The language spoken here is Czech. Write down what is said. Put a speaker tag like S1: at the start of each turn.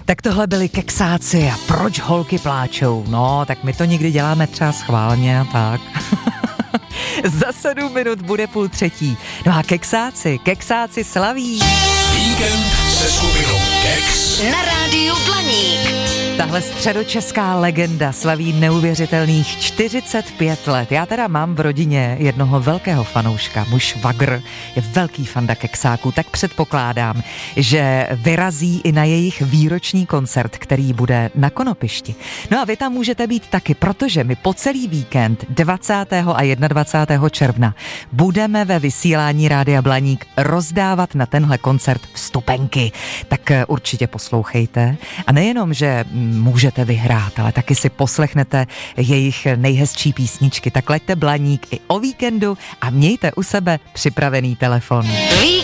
S1: Tak tohle byli Keksáci a proč holky pláčou? No, tak my to někdy děláme třeba schválně a tak. Za 7 minut bude 2:30. No a Keksáci slaví.
S2: Víkend se skupinou Keks
S3: na rádiu Blaník.
S1: Tahle středočeská legenda slaví neuvěřitelných 45 let. Já teda mám v rodině jednoho velkého fanouška, můj švagr je velký fanda Keksáků, tak předpokládám, že vyrazí i na jejich výroční koncert, který bude na Konopišti. No a vy tam můžete být taky, protože my po celý víkend 20. a 21. června budeme ve vysílání Rádia Blaník rozdávat na tenhle koncert vstupenky. Tak určitě poslouchejte. A nejenom, že můžete vyhrát, ale taky si poslechnete jejich nejhezčí písničky. Tak laďte Blaník i o víkendu a mějte u sebe připravený telefon.